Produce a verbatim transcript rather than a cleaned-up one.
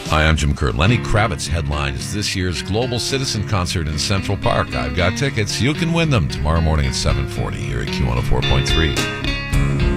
Hi, I'm Jim Kerr. Lenny Kravitz headlines this year's Global Citizen Concert in Central Park. I've got tickets. You can win them tomorrow morning at seven forty here at Q one oh four point three.